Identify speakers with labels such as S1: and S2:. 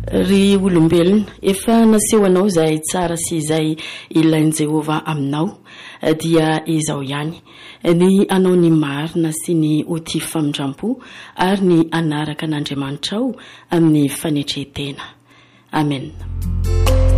S1: ry olombelona efa nasehoanao izay tsara sy izay ilain'i Jehovah aminao dia izao ihany ny anao ny marina sy ny oti famindrampo ary ny anaraka an'Andriamanitra ao amin'ny fanetretena. Amen.